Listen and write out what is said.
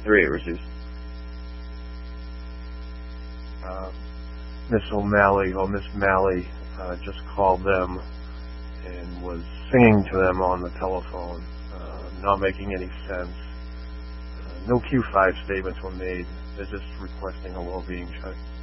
3 received. Miss O'Malley or Miss Malley just called them and was singing to them on the telephone, not making any sense. No Q5 statements were made. They're just requesting a well-being check.